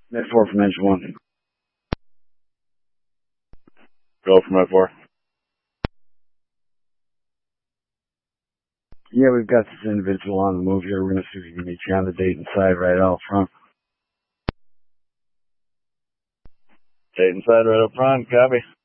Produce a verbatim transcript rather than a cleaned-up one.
Net four from engine one. Go from Net four. Yeah, we've got this individual on the move here. We're going to see if we can meet you on the Dayton side right out front. Dayton side right up front, copy.